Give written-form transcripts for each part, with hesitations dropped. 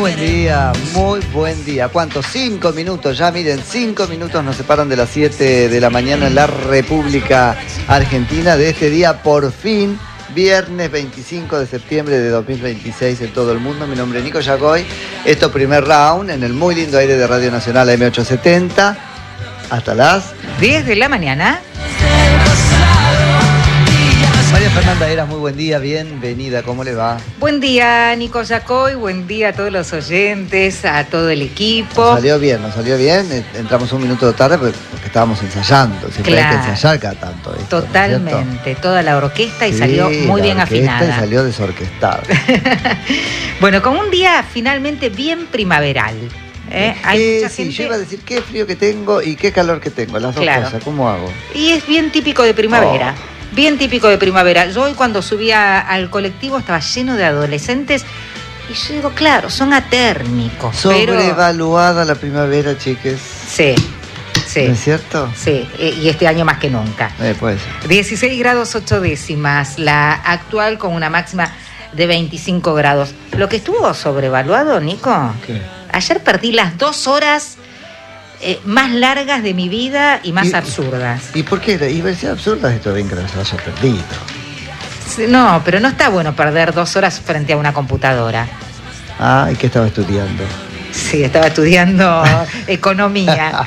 buen día, muy buen día. ¿Cuántos? 5 minutos ya, miren, 5 minutos nos separan de las 7 de la mañana en la República Argentina de este día, por fin, viernes 25 de septiembre de 2026 en todo el mundo. Mi nombre es Nico Yacoy, esto primer round en el muy lindo aire de Radio Nacional AM870, hasta las 10 de la mañana. María Fernanda Eras, muy buen día, bienvenida, ¿cómo le va? Buen día, Nico Yacoy, buen día a todos los oyentes, a todo el equipo. Nos salió bien, entramos un minuto tarde porque estábamos ensayando, siempre hay que ensayar cada tanto. Esto, totalmente, ¿no? Toda la orquesta y salió muy bien afinada. Y salió desorquestada. Bueno, con un día finalmente bien primaveral. Hay mucha gente... yo iba a decir qué frío que tengo y qué calor que tengo, las dos cosas, ¿cómo hago? Y es bien típico de primavera. Bien típico de primavera. Yo hoy cuando subía al colectivo estaba lleno de adolescentes y yo digo, claro, son atérmicos. Sobrevaluada la primavera, chiques. Sí. ¿No es cierto? Sí, y este año más que nunca. Puede ser. 16 grados 8 décimas, la actual con una máxima de 25 grados. Lo que estuvo sobrevaluado, Nico, ¿qué? Ayer perdí las 2 horas más largas de mi vida y más absurdas. ¿Y por qué? Iba a decir absurdas, esto bien que las haya perdido. No, pero no está bueno perder 2 horas frente a una computadora. Ah, ¿y qué estaba estudiando? Sí, estaba estudiando economía.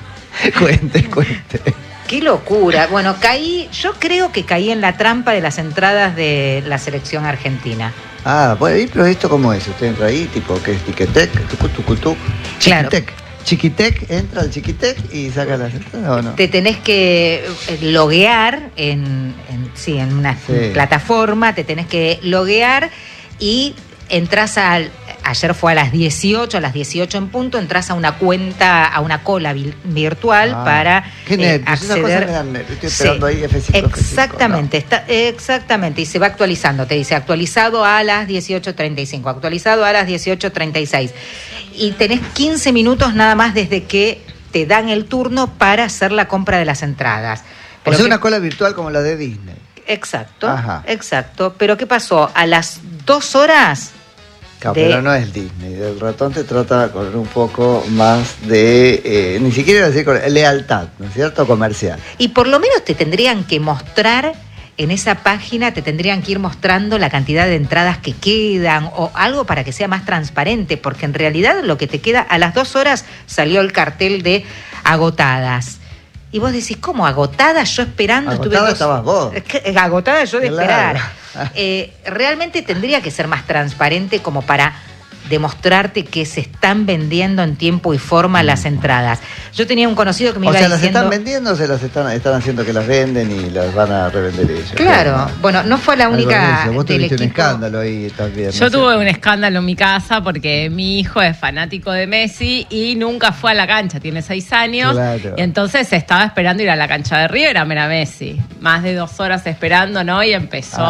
Cuente. Qué locura. Bueno, yo creo que caí en la trampa de las entradas de la selección argentina. Ah, bueno, pero ¿esto cómo es? Usted entra ahí, tipo, ¿qué es? Tiquetec, tucutucutú, claro. Chiquitec, entra al Chiquitec y saca las entradas, ¿o no? Te tenés que loguear en una plataforma, te tenés que loguear y entras ayer fue a las 18 en punto, entras a una cuenta, a una cola virtual para acceder. Estoy esperando ahí F5. Exactamente, F5, ¿no? Exactamente, y se va actualizando, te dice actualizado a las 18:35, actualizado a las 18:36. Y tenés 15 minutos nada más desde que te dan el turno para hacer la compra de las entradas. Pero una cola virtual como la de Disney. Exacto, Ajá. Exacto. Pero ¿qué pasó? A las 2 horas... Claro, pero no es Disney. El ratón te trata con un poco más de... ni siquiera decir lealtad, ¿no es cierto? Comercial. Y por lo menos te tendrían que mostrar... En esa página te tendrían que ir mostrando la cantidad de entradas que quedan o algo para que sea más transparente, porque en realidad lo que te queda, a las 2 horas salió el cartel de agotadas. Y vos decís, ¿cómo agotadas? Yo esperando. Agotada estabas vos. Agotada yo de esperar. Claro. Realmente tendría que ser más transparente como para demostrarte que se están vendiendo en tiempo y forma las entradas. Yo tenía un conocido que me iba diciendo... ¿las están vendiendo o se las están haciendo que las venden y las van a revender ellos? Claro, bueno, no fue la única. Vos tuviste un escándalo ahí también. Yo tuve un escándalo en mi casa porque mi hijo es fanático de Messi y nunca fue a la cancha, tiene 6 años. Claro. Y entonces estaba esperando ir a la cancha de River a ver a Messi. Más de 2 horas esperando, ¿no? Y empezó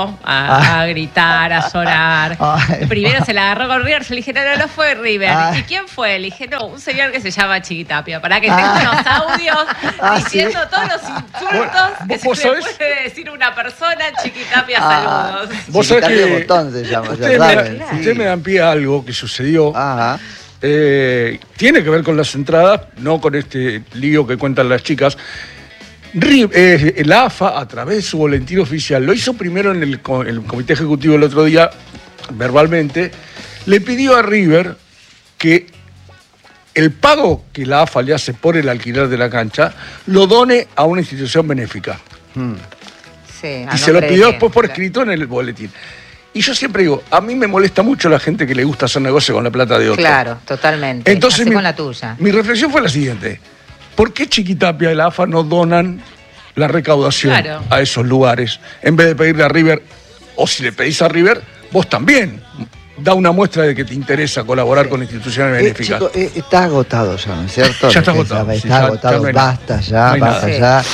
a gritar, a llorar. Primero se la agarró con River, yo le dije, no fue River. ¿Y quién fue? Le dije, no, un señor que se llama Chiquitapia. Para que tenga unos audios diciendo todos los insultos que se le puede decir una persona. Chiquitapia, saludos. Vos sabés que Botón se llama, usted me dan pie a algo que sucedió. Tiene que ver con las entradas, no con este lío que cuentan las chicas. La AFA, a través de su boletín oficial, lo hizo primero en el comité ejecutivo el otro día, verbalmente, le pidió a River que el pago que la AFA le hace por el alquiler de la cancha lo done a una institución benéfica. Sí, y se lo pidió después por escrito en el boletín. Y yo siempre digo, a mí me molesta mucho la gente que le gusta hacer negocio con la plata de otro. Claro, totalmente. Entonces, con la tuya. Mi reflexión fue la siguiente. ¿Por qué Chiquitapia y la AFA no donan la recaudación a esos lugares? En vez de pedirle a River, o si le pedís a River, vos también. Da una muestra de que te interesa colaborar con instituciones benéficas. Chico, está agotado ya, ¿no es cierto? Ya está agotado. Está agotado, no basta ya.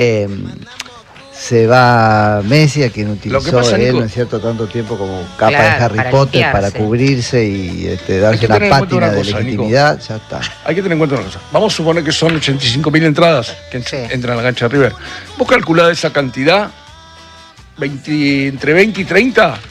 Se va Messi, a quien utilizó él, ¿no es cierto?, tanto tiempo como capa de Harry Potter para cubrirse y darse una pátina de legitimidad, ya está. Hay que tener en cuenta una cosa. Vamos a suponer que son 85.000 entradas que entran a la cancha de River. Vos calculás esa cantidad, entre 20 y 30,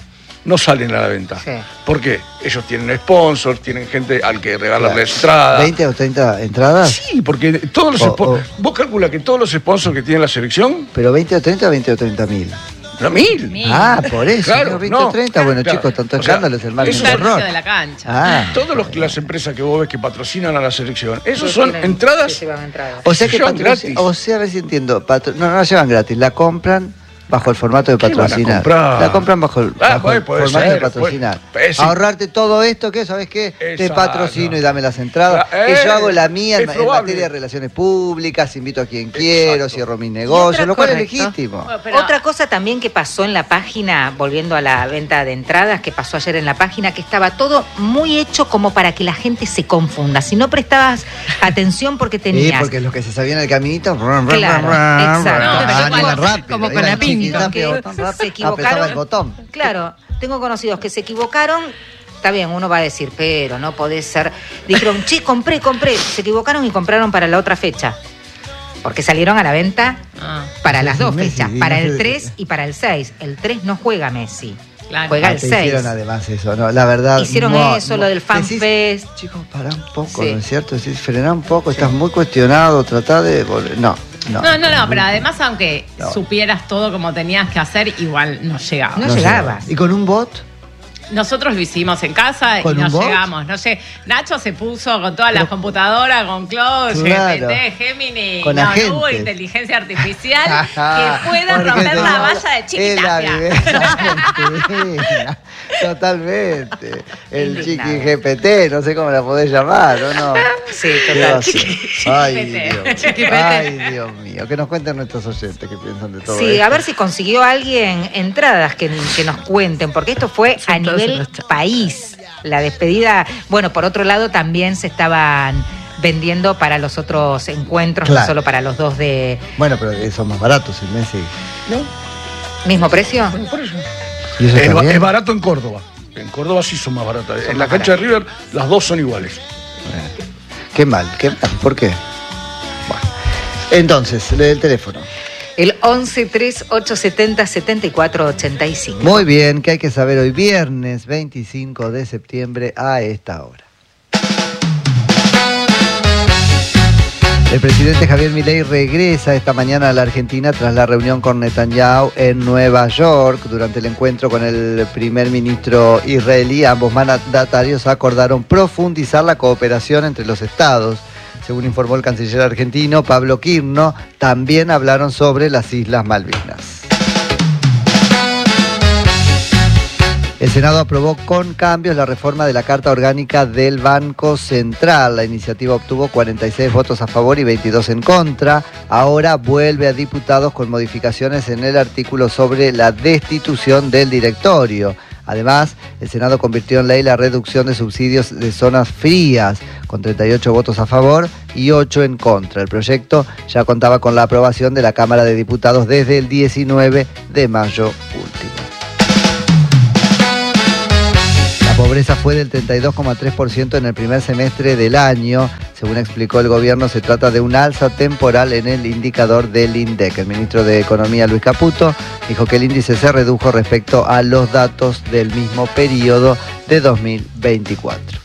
no salen a la venta. Sí. ¿Por qué? Ellos tienen sponsors, tienen gente al que regalarle entradas. 20 o 30 entradas. Sí, porque todos los vos calculas que todos los sponsors que tiene la selección. Pero 20 o 30 o 20 o 30.000. ¿No? 1.000. Ah, por eso. Claro, 20 o 30. Bueno, claro. chicos, tanto O sea, escándalo es el margen eso de es error. de la cancha. Ah, Todas las empresas que vos ves que patrocinan a la selección, esos Sí, son tienen- entradas. sí, llevan entradas. o sea que llevan gratis. o sea, a ver si entiendo. No la llevan gratis, la compran bajo el formato de ¿Qué van a patrocinar. comprar? La compran bajo el puede formato ser, de patrocinar. puede- Ahorrarte todo esto, que ¿sabes qué? Te Exacto. patrocino y dame las entradas. Ya, Que yo hago la mía en probable. materia de relaciones públicas, invito a quien quiero, Exacto. cierro mis negocios, lo cual es correcto. legítimo. Bueno, pero- Otra cosa también que pasó en la página, volviendo a la venta de entradas, que pasó ayer en la página, que estaba todo muy hecho como para que la gente se confunda. Si no prestabas atención porque Sí, tenías... porque los que se sabían el caminito, Claro, exacto. No, pero iban como- rápido, como con iban la pinta. chiquitas, Que pero tan rápido, se equivocaron. apretaba el botón. Claro, tengo conocidos que se equivocaron. Está bien, uno va a decir, pero no podés ser. Dijeron, che, compré. Se equivocaron y compraron para la otra fecha. Porque salieron a la venta Ah, para las dos Messi, fechas, sí, para no sé el de 3 qué. y para el 6. El 3 no juega Messi. claro. Juega el Te 6. hicieron además eso, ¿no? La verdad. Hicieron eso, lo del Fan Decís, Fest. Chicos, pará un poco, Sí. ¿no es cierto? Decís, frená un poco, estás muy cuestionado, tratá de volver. No. No, pero además, aunque No. supieras todo como tenías que hacer, igual no llegaba. No llegaba. ¿Y con un bot? Nosotros lo hicimos en casa y ¿Con no un bot? llegamos. Nacho se puso con todas las computadoras, con Cloud, Claro. GPT, Gemini. Con no agentes. hubo inteligencia artificial que pueda Porque romper la tenemos- valla de es la Chiquitapia. vivencia argentina. Totalmente. El Indignado. chiqui GPT, no sé cómo la podés llamar, ¿o no? Sí, ¿Qué total. va a ser? Ay, Chiquipete. Dios. Ay, Dios mío. Que nos cuenten nuestros oyentes qué piensan de todo Sí, esto. a ver si consiguió alguien entradas que nos cuenten, porque esto fue a nivel país. La despedida, bueno, por otro lado también se estaban vendiendo para los otros encuentros, Claro. no solo para los dos de Bueno, pero son más baratos el Messi. mismo precio. Bueno, por eso. ¿Y eso está bien? Es barato en Córdoba. En Córdoba sí son más baratas. En la más cancha de River las dos son iguales. Qué mal, qué mal. ¿Por qué? Bueno. Entonces, lee el teléfono. El 11-3870-7485. Muy bien, ¿qué hay que saber hoy? Viernes 25 de septiembre a esta hora. El presidente Javier Milei regresa esta mañana a la Argentina tras la reunión con Netanyahu en Nueva York. Durante el encuentro con el primer ministro israelí, ambos mandatarios acordaron profundizar la cooperación entre los estados. Según informó el canciller argentino Pablo Quirno, también hablaron sobre las Islas Malvinas. El Senado aprobó con cambios la reforma de la Carta Orgánica del Banco Central. La iniciativa obtuvo 46 votos a favor y 22 en contra. Ahora vuelve a diputados con modificaciones en el artículo sobre la destitución del directorio. Además, el Senado convirtió en ley la reducción de subsidios de zonas frías, con 38 votos a favor y 8 en contra. El proyecto ya contaba con la aprobación de la Cámara de Diputados desde el 19 de mayo último. La pobreza fue del 32,3% en el primer semestre del año. Según explicó el gobierno, se trata de un alza temporal en el indicador del INDEC. El ministro de Economía, Luis Caputo, dijo que el índice se redujo respecto a los datos del mismo periodo de 2024.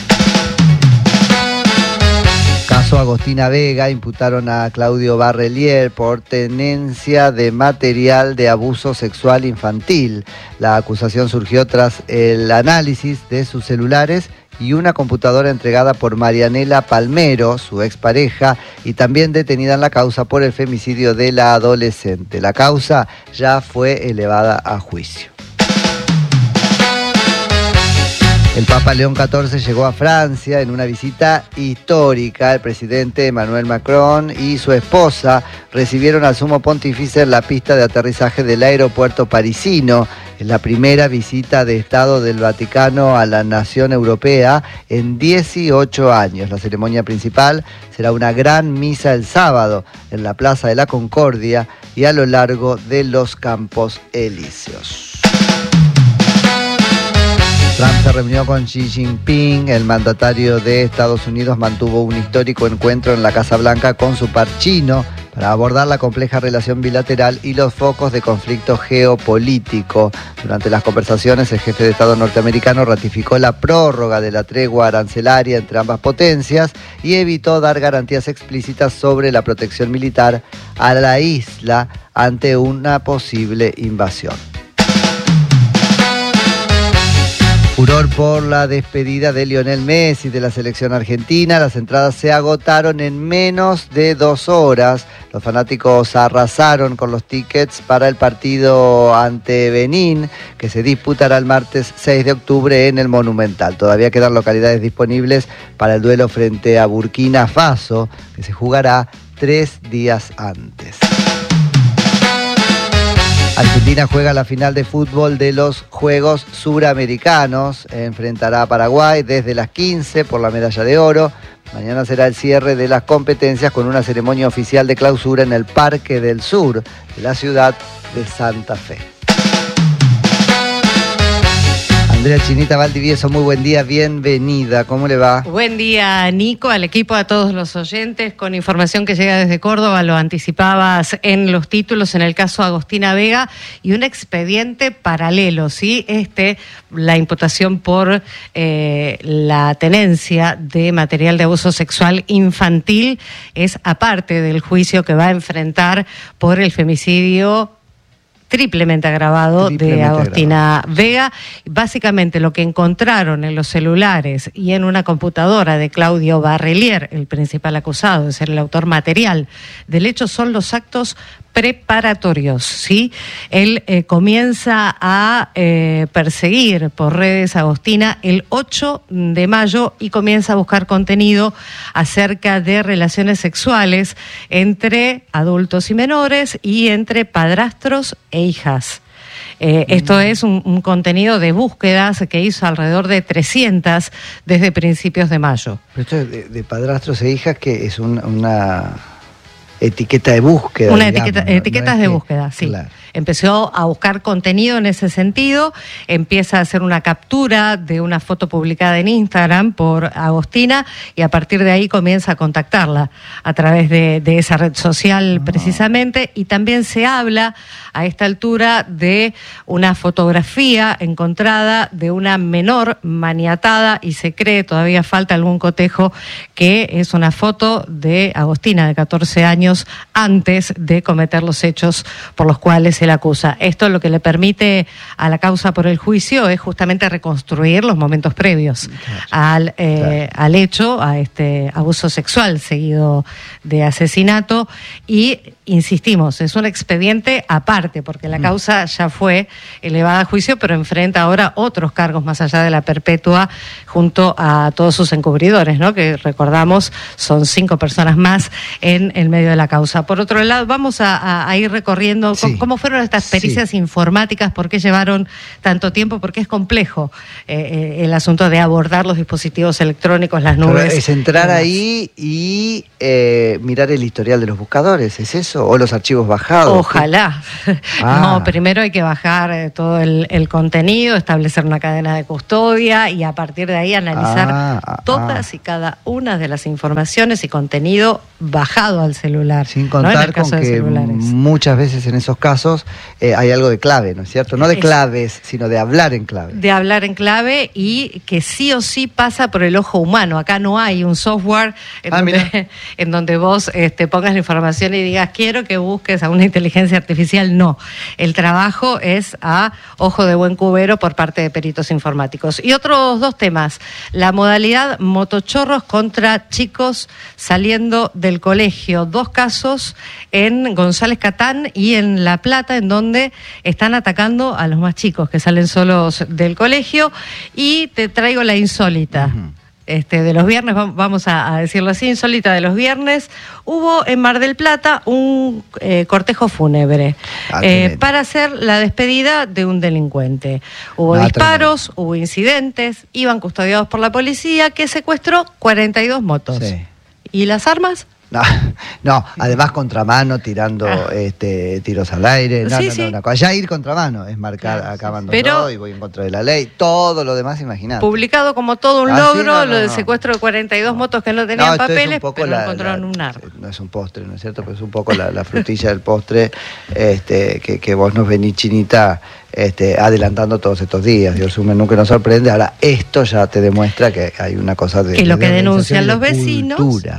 Caso Agostina Vega, imputaron a Claudio Barrelier por tenencia de material de abuso sexual infantil. La acusación surgió tras el análisis de sus celulares y una computadora entregada por Marianela Palmero, su expareja, y también detenida en la causa por el femicidio de la adolescente. La causa ya fue elevada a juicio. El Papa León XIV llegó a Francia en una visita histórica. El presidente Emmanuel Macron y su esposa recibieron al sumo pontífice en la pista de aterrizaje del aeropuerto parisino. Es la primera visita de Estado del Vaticano a la nación europea en 18 años. La ceremonia principal será una gran misa el sábado en la Plaza de la Concordia y a lo largo de los Campos Elíseos. Trump se reunió con Xi Jinping. El mandatario de Estados Unidos mantuvo un histórico encuentro en la Casa Blanca con su par chino para abordar la compleja relación bilateral y los focos de conflicto geopolítico. Durante las conversaciones, el jefe de Estado norteamericano ratificó la prórroga de la tregua arancelaria entre ambas potencias y evitó dar garantías explícitas sobre la protección militar a la isla ante una posible invasión. Furor por la despedida de Lionel Messi de la selección argentina. Las entradas se agotaron en menos de 2 horas. Los fanáticos arrasaron con los tickets para el partido ante Benín, que se disputará el martes 6 de octubre en el Monumental. Todavía quedan localidades disponibles para el duelo frente a Burkina Faso, que se jugará 3 días antes. Argentina juega la final de fútbol de los Juegos Suramericanos. Enfrentará a Paraguay desde las 15 por la medalla de oro. Mañana será el cierre de las competencias con una ceremonia oficial de clausura en el Parque del Sur de la ciudad de Santa Fe. Andrea Chinita Valdivieso, muy buen día, bienvenida, ¿cómo le va? Buen día, Nico, al equipo, a todos los oyentes, con información que llega desde Córdoba, lo anticipabas en los títulos, en el caso Agostina Vega, y un expediente paralelo, ¿sí? La imputación por la tenencia de material de abuso sexual infantil es aparte del juicio que va a enfrentar por el femicidio triplemente agravado de Agostina Vega. Básicamente lo que encontraron en los celulares y en una computadora de Claudio Barrelier, el principal acusado de ser el autor material del hecho, son los actos preparatorios, ¿sí? Él comienza a perseguir por redes a Agostina el 8 de mayo y comienza a buscar contenido acerca de relaciones sexuales entre adultos y menores y entre padrastros e hijas. Esto es un contenido de búsquedas que hizo alrededor de 300 desde principios de mayo. Pero esto de padrastros e hijas, que es una etiqueta de búsqueda. Etiquetas de búsqueda, sí. Claro. Empezó a buscar contenido en ese sentido, empieza a hacer una captura de una foto publicada en Instagram por Agostina y a partir de ahí comienza a contactarla a través de esa red social precisamente, y también se habla a esta altura de una fotografía encontrada de una menor maniatada y se cree, todavía falta algún cotejo, que es una foto de Agostina de 14 años antes de cometer los hechos por los cuales se le acusa. Esto lo que le permite a la causa por el juicio es justamente reconstruir los momentos previos al hecho, a este abuso sexual seguido de asesinato, y insistimos, es un expediente aparte porque la causa ya fue elevada a juicio, pero enfrenta ahora otros cargos más allá de la perpetua junto a todos sus encubridores, ¿no? Que recordamos son 5 personas más en el medio de la causa. Por otro lado, vamos a ir recorriendo cómo fueron estas pericias informáticas, por qué llevaron tanto tiempo, porque es complejo el asunto de abordar los dispositivos electrónicos, las nubes. Pero es entrar ahí y mirar el historial de los buscadores, ¿es eso? ¿O los archivos bajados? Ojalá. No, primero hay que bajar todo el contenido, establecer una cadena de custodia y a partir de ahí analizar todas y cada una de las informaciones y contenido bajado al celular. Sin contar con que muchas veces en esos casos hay algo de clave, ¿no es cierto? No de claves, sino de hablar en clave. De hablar en clave y que sí o sí pasa por el ojo humano. Acá no hay un software en donde vos pongas la información y digas quiero que busques a una inteligencia artificial. No, el trabajo es a ojo de buen cubero por parte de peritos informáticos. Y otros 2 temas, la modalidad motochorros contra chicos saliendo del colegio. 2 casos en González Catán y en La Plata, en donde están atacando a los más chicos que salen solos del colegio. Y te traigo la insólita. De los viernes, vamos a decirlo así, insólita de los viernes, hubo en Mar del Plata un cortejo fúnebre para hacer la despedida de un delincuente. Hubo disparos, tremendo. Hubo incidentes, iban custodiados por la policía que secuestró 42 motos. Sí. ¿Y las armas? No, además contramano, tirando tiros al aire. No. Allá ir contramano es marcar, acabando todo y voy en contra de la ley. Todo lo demás, imagínate. Publicado como todo un logro, lo del secuestro de 42 motos que no tenían papeles, pero encontraron un arma. No es un postre, ¿no es cierto? Pero es un poco la frutilla del postre que vos nos venís, Chinita, adelantando todos estos días. Dios mío, nunca nos sorprende. Ahora, esto ya te demuestra que hay una cosa de... Que lo que denuncian los vecinos,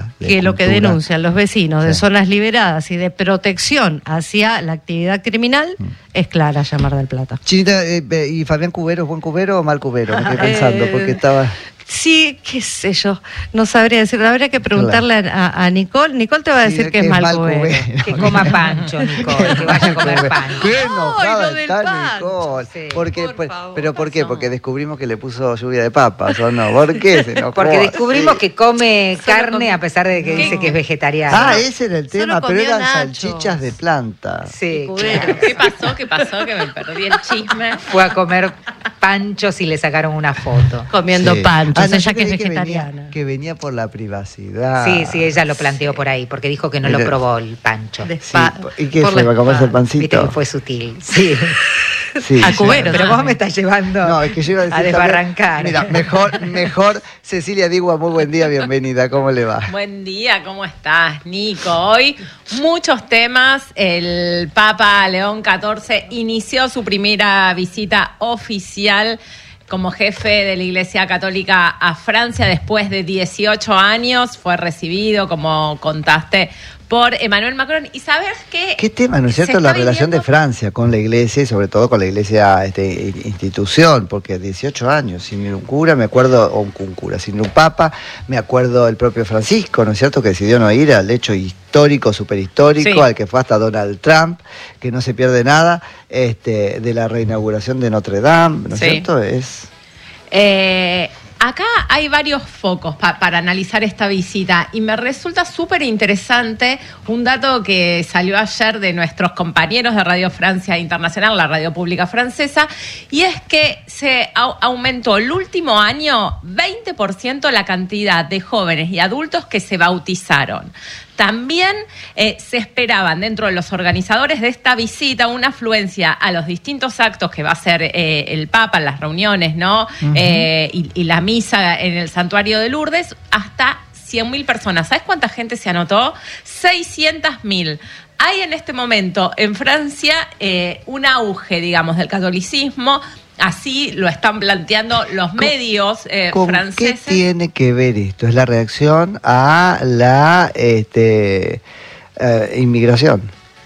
los vecinos de zonas liberadas y de protección hacia la actividad criminal, es clara ya Mar del Plata. Chinita, ¿y Fabián Cubero es buen cubero o mal cubero? Me quedé pensando, porque estaba... Sí, qué sé yo, no sabría decirlo. Habría que preguntarle a Nicole. Nicole te va a decir que es mal cubero. Que coma pancho, Nicole, que vaya a comer pancho. Qué enojada está Nicole. Sí. ¿Por qué? Porque descubrimos que le puso lluvia de papas, ¿o no? ¿Por qué se enojó? Porque descubrimos que come carne a pesar de que dice que es vegetariano. Ese era el tema, pero eran salchichas de planta. Sí, claro. ¿Qué pasó? Que me perdí el chisme. Fue a comer panchos y le sacaron una foto. Comiendo panchos. Ella que es vegetariana. Que venía por la privacidad. Sí, ella lo planteó por ahí, porque dijo que no lo probó el pancho. ¿Y qué se va a comerse el pancito? Viste que fue sutil. Sí. A cubero. Pero vos me estás llevando a desbarrancar. Mira, mejor Cecilia Digua, muy buen día, bienvenida. ¿Cómo le va? Buen día, ¿cómo estás, Nico? Hoy muchos temas. El Papa León XIV inició su primera visita oficial como jefe de la Iglesia Católica a Francia después de 18 años. Fue recibido, como contaste, por Emmanuel Macron. ¿Y sabes qué? ¿Qué tema, no es cierto? La relación de Francia con la Iglesia y sobre todo con la Iglesia institución, porque 18 años sin un cura, me acuerdo, o un cura, sin un papa, me acuerdo el propio Francisco, ¿no es cierto? Que decidió no ir al hecho histórico, superhistórico, al que fue hasta Donald Trump, que no se pierde nada, de la reinauguración de Notre Dame, ¿no es cierto? Acá hay varios focos para analizar esta visita y me resulta súper interesante un dato que salió ayer de nuestros compañeros de Radio Francia Internacional, la radio pública francesa, y es que se aumentó el último año 20% la cantidad de jóvenes y adultos que se bautizaron. También se esperaban dentro de los organizadores de esta visita una afluencia a los distintos actos que va a hacer el Papa, las reuniones, ¿no? Y la misa en el santuario de Lourdes, hasta 100.000 personas. ¿Sabes cuánta gente se anotó? 600.000. Hay en este momento en Francia un auge, digamos, del catolicismo. Así lo están planteando los medios franceses. ¿Qué tiene que ver esto? Es la reacción a la inmigración.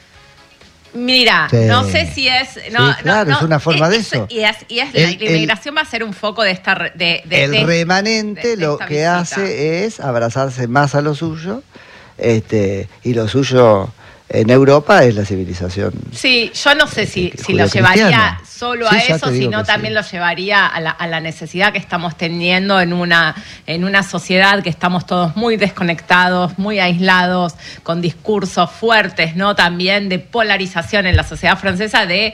Mira, no sé si es... Claro, es una forma de eso. La inmigración va a ser un foco de esta... El remanente lo que visita hace es abrazarse más a lo suyo, y lo suyo en Europa es la civilización. Sí, yo no sé si lo llevaría solo a eso, sino también lo llevaría a la necesidad que estamos teniendo en una sociedad que estamos todos muy desconectados, muy aislados, con discursos fuertes, ¿no? También de polarización en la sociedad francesa, de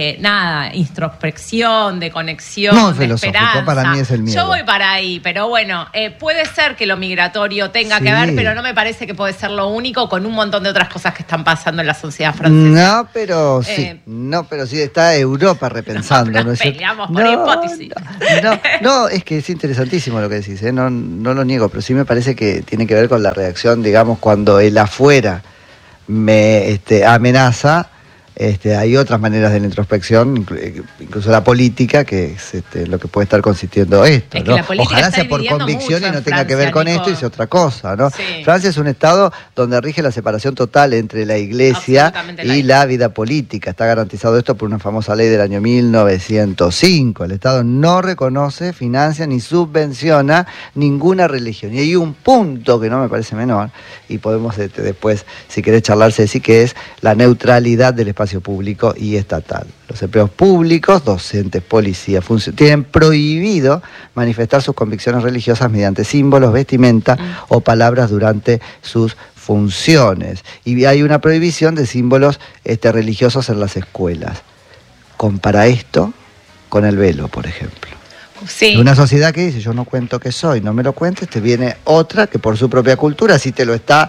introspección, de conexión, de esperanza. Para mí es el miedo. Yo voy para ahí, pero bueno, puede ser que lo migratorio tenga que ver, pero no me parece que puede ser lo único, con un montón de otras cosas que están pasando en la sociedad francesa. No, pero sí está Europa repensando. No peleamos por hipótesis. No, es que es interesantísimo lo que decís, no lo niego, pero sí me parece que tiene que ver con la reacción, digamos, cuando el afuera me amenaza. Hay otras maneras de la introspección, incluso la política, que es lo que puede estar consistiendo esto, ¿no? Ojalá sea por convicción y no tenga que ver con esto y sea otra cosa, ¿no? Sí. Francia es un estado donde rige la separación total entre la Iglesia y la vida política. Está garantizado esto por una famosa ley del año 1905. El Estado no reconoce, financia ni subvenciona ninguna religión. Y hay un punto que no me parece menor, y podemos después, si querés charlar, Ceci, que es la neutralidad del espacio público y estatal. Los empleados públicos, docentes, policías, tienen prohibido manifestar sus convicciones religiosas mediante símbolos, vestimenta o palabras durante sus funciones. Y hay una prohibición de símbolos religiosos en las escuelas. Compara esto con el velo, por ejemplo. Sí. Una sociedad que dice, yo no cuento que soy, no me lo cuentes, te viene otra que por su propia cultura sí te lo está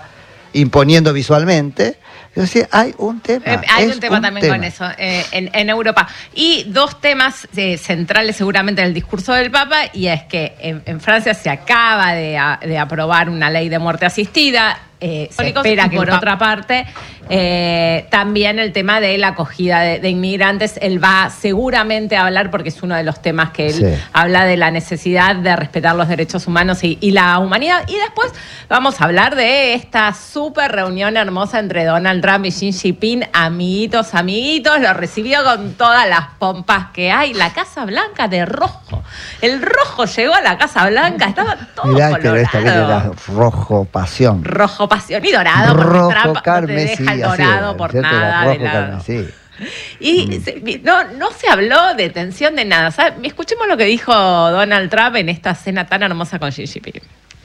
imponiendo visualmente. Yo decía, hay un tema. Hay un tema también con eso en Europa. Y dos temas centrales seguramente en el discurso del Papa, y es que en Francia se acaba de aprobar una ley de muerte asistida. Se espera que por otra parte también el tema de la acogida de inmigrantes, él va seguramente a hablar, porque es uno de los temas que él habla de la necesidad de respetar los derechos humanos y la humanidad. Y después vamos a hablar de esta súper reunión hermosa entre Donald Trump y Xi Jinping, amiguitos, lo recibió con todas las pompas que hay, la Casa Blanca de rojo, el rojo llegó a la Casa Blanca, estaba todo mirá, colorado. pero esta vez era rojo pasión. Rojo pasión y dorado, rojo porque Trump carmesí, no te deja el dorado por nada de lado. Y no se habló de tensión de nada. ¿Sabes? Escuchemos lo que dijo Donald Trump en esta cena tan hermosa con Xi Jinping.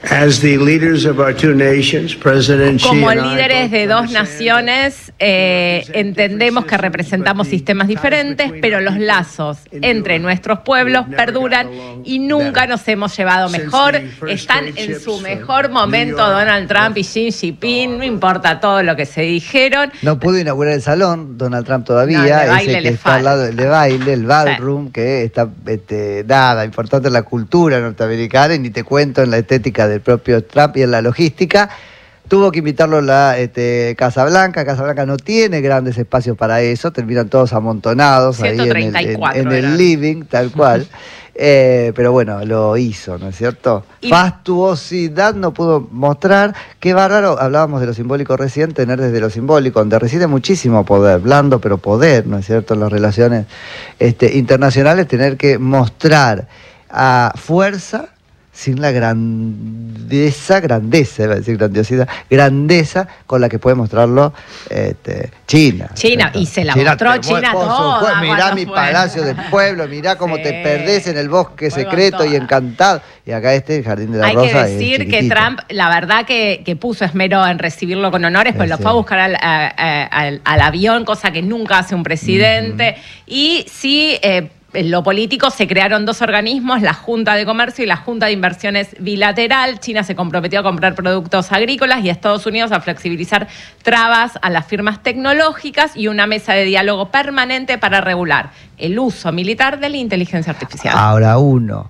Como líderes de dos naciones, entendemos que representamos sistemas diferentes, pero los lazos entre nuestros pueblos perduran y nunca nos hemos llevado mejor. Están en su mejor momento Donald Trump y Xi Jinping, no importa todo lo que se dijeron. No pudo inaugurar el salón Donald Trump todavía, no, el baile ese que está al lado, el de baile, el ballroom, que está nada, importante en la cultura norteamericana, y ni te cuento en la estética del propio Trump y en la logística. Tuvo que invitarlo a la Casa Blanca. Casa Blanca no tiene grandes espacios para eso, terminan todos amontonados 134 ahí en el living, tal cual. Pero bueno, lo hizo, ¿no es cierto? Fastuosidad no pudo mostrar. Qué bárbaro, hablábamos de lo simbólico recién, tener desde lo simbólico, donde reside muchísimo poder, blando pero poder, ¿no es cierto? En las relaciones internacionales, tener que mostrar a fuerza sin la grandeza, iba a decir grandiosidad, grandeza con la que puede mostrarlo China. Y se la mostró China toda. Mirá mi palacio del pueblo, mirá cómo te perdés en el bosque secreto y encantado. Y acá el Jardín de la Rosa. Hay que decir que Trump, la verdad que puso esmero en recibirlo con honores, pues lo fue a buscar al avión, cosa que nunca hace un presidente. Y sí, en lo político se crearon dos organismos, la Junta de Comercio y la Junta de Inversiones Bilateral. China se comprometió a comprar productos agrícolas y Estados Unidos a flexibilizar trabas a las firmas tecnológicas, y una mesa de diálogo permanente para regular el uso militar de la inteligencia artificial. Ahora uno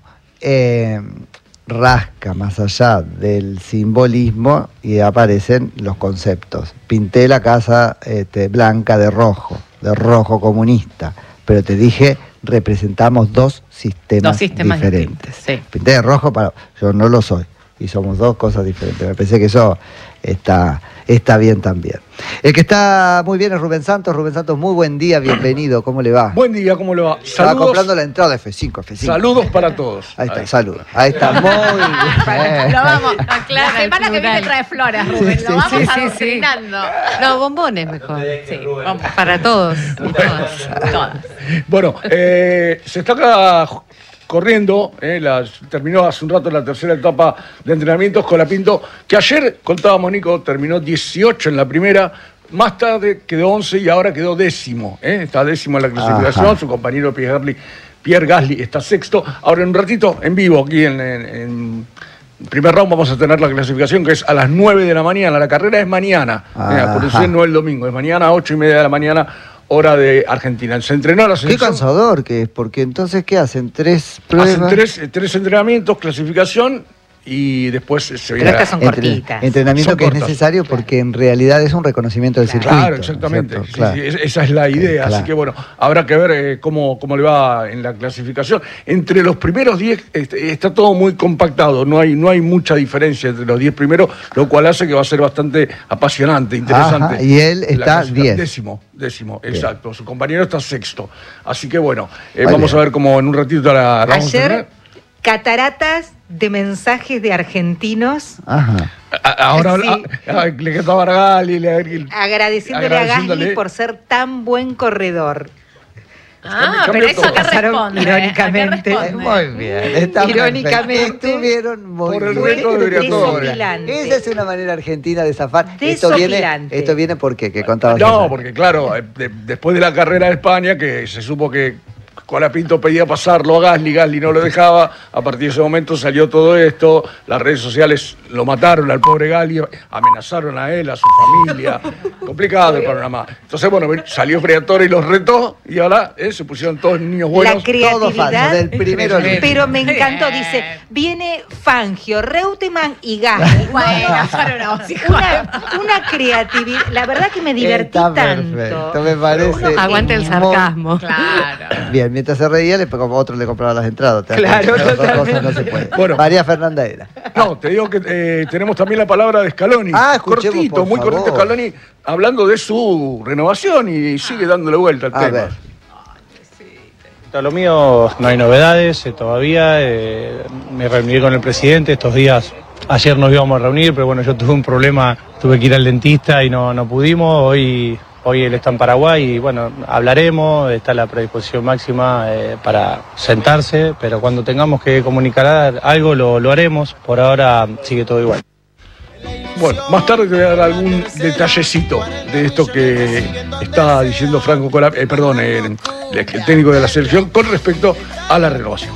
rasca más allá del simbolismo y aparecen los conceptos. Pinté la Casa Blanca de rojo comunista, pero te dije, representamos dos sistemas diferentes. Sí. Pinté de rojo, yo no lo soy, y somos dos cosas diferentes. Me pensé que eso está bien también. El que está muy bien es Rubén Santos. Rubén Santos, muy buen día, bienvenido, ¿cómo le va? Buen día, ¿cómo le va? Estaba comprando la entrada F5. Saludos para todos. Ahí está, saludos. Ahí está, muy bien. Lo vamos, la semana que viene trae flores, Rubén, lo vamos adoctrinando. No, bombones mejor. Sí, vamos. Para todos. Todas. Bueno, se está acá corriendo, terminó hace un rato la tercera etapa de entrenamientos con Colapinto, que ayer, contábamos Nico, terminó 18 en la primera, más tarde quedó 11 y ahora quedó 10º, está 10º en la clasificación. Ajá. Su compañero Pierre Gasly está 6º. Ahora en un ratito, en vivo, aquí en primer round, vamos a tener la clasificación, que es a las 9 de la mañana, la carrera es mañana, por eso no el domingo, es mañana a 8:30 de la mañana, hora de Argentina. Se entrenó la selección. Qué cansador que es, porque entonces, ¿qué hacen? ¿3 pruebas? Hacen tres entrenamientos, clasificación, y después se viene. Pero estas son cortitas. Entrenamiento son que cortas, es necesario porque en realidad es un reconocimiento del circuito. Claro, exactamente. Sí, claro. Esa es la idea. Claro. Así que bueno, habrá que ver cómo le va en la clasificación. Entre los primeros 10 está todo muy compactado. No hay mucha diferencia entre los 10 primeros, lo cual hace que va a ser bastante apasionante, interesante. Ajá, y él está 10. Décimo, exacto. Su compañero está 6º. Así que bueno, vamos a ver cómo en un ratito la vamos a tener. Cataratas de mensajes de argentinos. Ajá. Ahora sí. Le quedó a Gasly, agradeciéndole a Gasly por ser tan buen corredor. Pero eso que responde. Irónicamente. Muy bien. Irónicamente. Estuvieron muy por el bien. resto debería todo. Esa es una manera argentina de zafar. Esto viene porque, ¿qué contabas? No, porque claro, después de la carrera de España, que se supo que Colapinto pedía pasarlo a Gasly no lo dejaba. A partir de ese momento salió todo esto, las redes sociales lo mataron al pobre Gasly, amenazaron a él, a su familia. Complicado el panorama. Entonces, bueno, salió Briatore y los retó, y ahora se pusieron todos niños buenos. La creatividad, todo falso, del primero al último. Pero me encantó, dice, viene Fangio, Reutemann y Gasly. Una creatividad, la verdad que me divertí Está tanto. Perfecto, me parece. Aguante el sarcasmo. Claro. Bien, mientras se reía, otro le compraba las entradas. Claro, las dos cosas no se puede. Bueno. María Fernanda era. No, te digo que tenemos también la palabra de Scaloni. Escuchemos, cortito, muy por cortito favor. Scaloni, hablando de su renovación y sigue dándole vuelta al A tema. ver. A lo mío no hay novedades todavía. Me reuní con el presidente estos días. Ayer nos íbamos a reunir, pero bueno, yo tuve un problema, tuve que ir al dentista y no pudimos. Hoy él está en Paraguay y bueno, hablaremos, está la predisposición máxima para sentarse, pero cuando tengamos que comunicar algo lo haremos. Por ahora sigue todo igual. Bueno, más tarde te voy a dar algún detallecito de esto que está diciendo Franco el técnico de la selección con respecto a la renovación.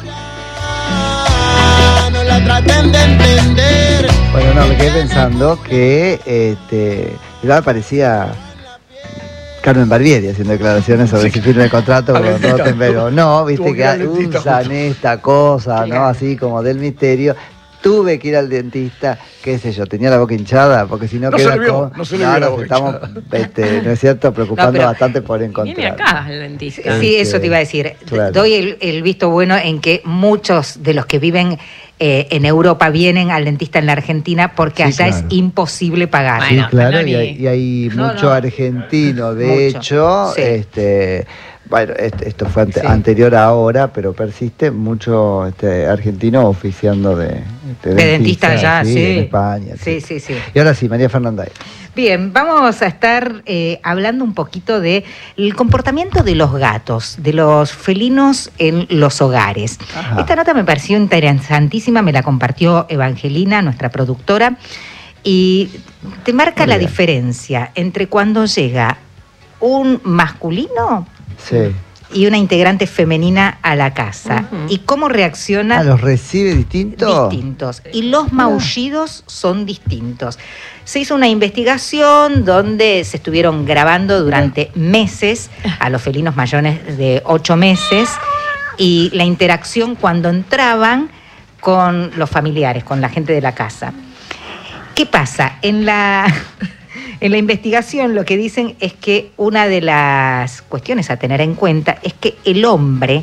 Bueno, no, me quedé pensando que ya parecía Carmen Barbieri haciendo declaraciones sobre si firma el contrato con Rottenberg. No, viste que usan esta cosa, ¿no? Así como del misterio. Tuve que ir al dentista, qué sé yo, tenía la boca hinchada, porque si no queda como... No se le vio la boca estamos, ¿no es cierto?, preocupando bastante por encontrar. Viene acá el dentista. Sí, eso te iba a decir. Claro. Doy el visto bueno en que muchos de los que viven en Europa vienen al dentista en la Argentina porque allá es imposible pagar. Sí, Bueno, claro, Scaloni. y hay mucho No. argentino, de Mucho, hecho, sí. bueno, esto fue Sí. anterior a ahora, pero persiste mucho argentino oficiando de dentista allá, sí. en España. Sí. Y ahora sí, María Fernanda. Bien, vamos a estar hablando un poquito del comportamiento de los gatos, de los felinos en los hogares. Ajá. Esta nota me pareció interesantísima, me la compartió Evangelina, nuestra productora, y te marca Muy la bien. diferencia entre cuando llega un masculino Sí. y una integrante femenina a la casa y cómo reacciona. ¿Los recibe distintos? Distintos. Y los maullidos son distintos. Se hizo una investigación donde se estuvieron grabando durante meses a los felinos mayores de 8 meses y la interacción cuando entraban con los familiares, con la gente de la casa. ¿Qué pasa? En la investigación lo que dicen es que una de las cuestiones a tener en cuenta es que el hombre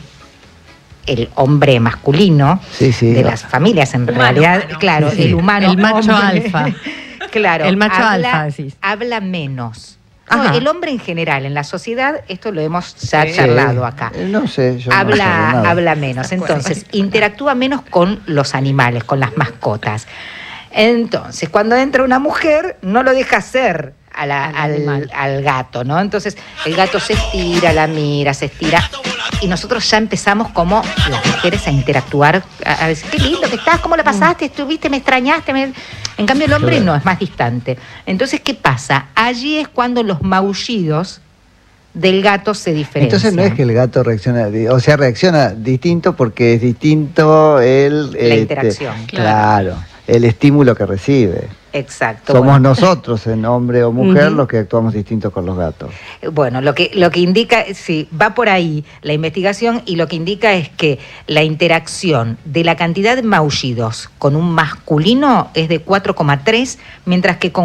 masculino Sí. de las familias, en Humano, realidad, humano. claro, Sí. el humano. El macho hombre, alfa. Claro, El macho alfa, decís. habla menos. No, Ajá. el hombre en general, en la sociedad, esto lo hemos ya charlado acá. No sé, yo no sé nada. Habla menos, entonces interactúa menos con los animales, con las mascotas. Entonces, cuando entra una mujer, no lo deja hacer al gato, ¿no? Entonces, el gato se estira, la mira, se estira. Y nosotros ya empezamos como las mujeres a interactuar, a decir, qué lindo que estás, ¿cómo la pasaste? ¿Estuviste? ¿Me extrañaste? En cambio, el hombre no, es más distante. Entonces, ¿qué pasa? Allí es cuando los maullidos del gato se diferencian. Entonces no es que el gato reacciona, o sea, reacciona distinto porque es distinto La interacción. Claro, el estímulo que recibe. Exacto. Somos bueno. nosotros, en hombre o mujer, los que actuamos distintos con los gatos. Bueno, lo que indica, sí, va por ahí la investigación y lo que indica es que la interacción de la cantidad de maullidos con un masculino es de 4,3, mientras que con